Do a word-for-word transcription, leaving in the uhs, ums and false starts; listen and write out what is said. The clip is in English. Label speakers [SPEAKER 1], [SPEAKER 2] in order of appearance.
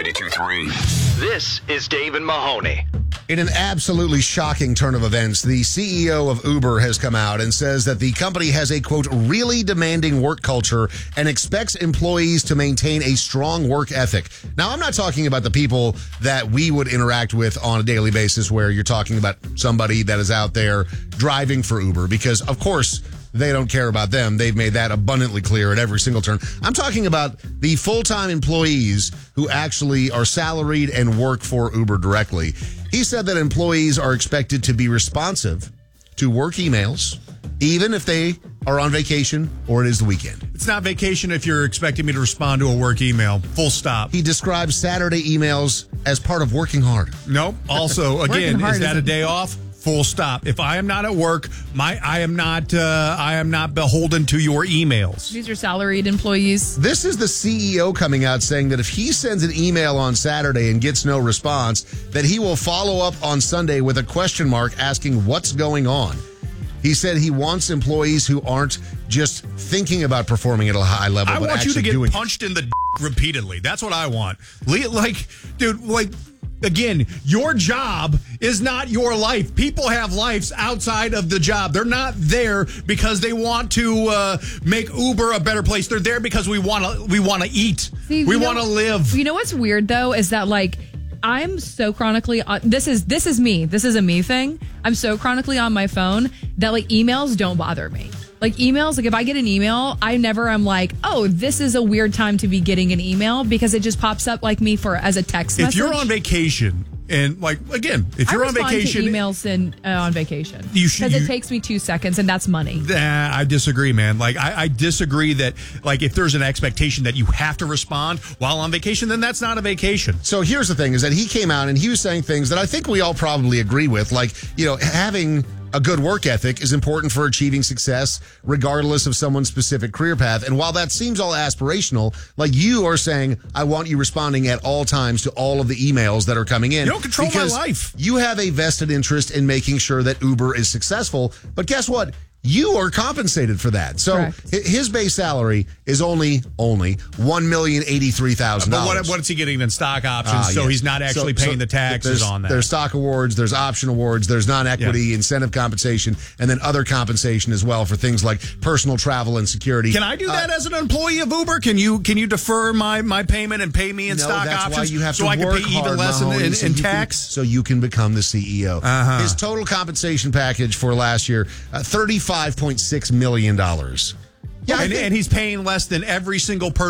[SPEAKER 1] ninety-two point three.
[SPEAKER 2] This is Dave and Mahoney.
[SPEAKER 3] In an absolutely shocking turn of events, the C E O of Uber has come out and says that the company has a, quote, really demanding work culture and expects employees to maintain a strong work ethic. Now, I'm not talking about the people that we would interact with on a daily basis where you're talking about somebody that is out there driving for Uber, because, of course, they don't care about them. They've made that abundantly clear at every single turn. I'm talking about the full-time employees who actually are salaried and work for Uber directly. He said that employees are expected to be responsive to work emails, even if they are on vacation or it is the weekend.
[SPEAKER 4] It's not vacation if you're expecting me to respond to a work email. Full stop.
[SPEAKER 3] He describes Saturday emails as part of working hard.
[SPEAKER 4] Nope. Also, again,
[SPEAKER 5] hard
[SPEAKER 4] is that a
[SPEAKER 5] isn't-
[SPEAKER 4] day off? Full stop. If I am not at work, my I am not uh, I am not beholden to your emails.
[SPEAKER 5] These are salaried employees.
[SPEAKER 3] This is the C E O coming out saying that if he sends an email on Saturday and gets no response, that he will follow up on Sunday with a question mark asking what's going on. He said he wants employees who aren't just thinking about performing at a high level,
[SPEAKER 4] I
[SPEAKER 3] but
[SPEAKER 4] want you to
[SPEAKER 3] actually
[SPEAKER 4] get
[SPEAKER 3] doing
[SPEAKER 4] punched in the d- repeatedly. That's what I want. Le- Like, dude, like, again, your job is not your life. People have lives outside of the job. They're not there because they want to uh, make Uber a better place. They're there because we want to we want to eat.
[SPEAKER 5] See,
[SPEAKER 4] we
[SPEAKER 5] you know-
[SPEAKER 4] want to live.
[SPEAKER 5] You know what's weird though is that like I'm so chronically on, this is this is me. This is a me thing. I'm so chronically on my phone that like emails don't bother me. Like emails, like if I get an email, I never am like, oh, this is a weird time to be getting an email because it just pops up like me for as a text
[SPEAKER 4] If
[SPEAKER 5] message.
[SPEAKER 4] you're on vacation and like again, if you're
[SPEAKER 5] I
[SPEAKER 4] on
[SPEAKER 5] respond
[SPEAKER 4] vacation,
[SPEAKER 5] to emails in, uh, on vacation
[SPEAKER 4] You should-
[SPEAKER 5] because
[SPEAKER 4] you-
[SPEAKER 5] it takes me two seconds and that's money.
[SPEAKER 4] Nah, I disagree, man. Like, I, I disagree that, like, if there's an expectation that you have to respond while on vacation, then that's not a vacation.
[SPEAKER 3] So here's the thing is that he came out and he was saying things that I think we all probably agree with. Like, you know, having a good work ethic is important for achieving success regardless of someone's specific career path. And while that seems all aspirational, like you are saying, I want you responding at all times to all of the emails that are coming in.
[SPEAKER 4] You don't control my
[SPEAKER 3] because
[SPEAKER 4] life.
[SPEAKER 3] You have a vested interest in making sure that Uber is successful. But guess what? You are compensated for that. So
[SPEAKER 5] Correct.
[SPEAKER 3] hi- his base salary is only, only one million eighty-three thousand
[SPEAKER 4] But
[SPEAKER 3] dollars.
[SPEAKER 4] what, what is he getting in stock options?
[SPEAKER 3] Ah,
[SPEAKER 4] so
[SPEAKER 3] yeah.
[SPEAKER 4] he's not actually
[SPEAKER 3] So-
[SPEAKER 4] paying
[SPEAKER 3] so
[SPEAKER 4] the taxes
[SPEAKER 3] there's,
[SPEAKER 4] on that.
[SPEAKER 3] There's stock awards, there's option awards, there's non-equity
[SPEAKER 4] Yeah.
[SPEAKER 3] incentive compensation, and then other compensation as well for things like personal travel and security.
[SPEAKER 4] Can I do that
[SPEAKER 3] Uh,
[SPEAKER 4] as an employee of Uber? Can you can you defer my, my payment and pay me in
[SPEAKER 3] no,
[SPEAKER 4] stock
[SPEAKER 3] that's
[SPEAKER 4] options
[SPEAKER 3] why you have
[SPEAKER 4] so
[SPEAKER 3] to
[SPEAKER 4] I can
[SPEAKER 3] work
[SPEAKER 4] pay even
[SPEAKER 3] hard,
[SPEAKER 4] less in,
[SPEAKER 3] Mahoney,
[SPEAKER 4] in,
[SPEAKER 3] so
[SPEAKER 4] in
[SPEAKER 3] you can-
[SPEAKER 4] tax?
[SPEAKER 3] so you can become the C E O.
[SPEAKER 4] Uh-huh.
[SPEAKER 3] His total compensation package for last year, uh, thirty-five point six million dollars. Yeah, I
[SPEAKER 4] and,
[SPEAKER 3] think-
[SPEAKER 4] and he's paying less than every single person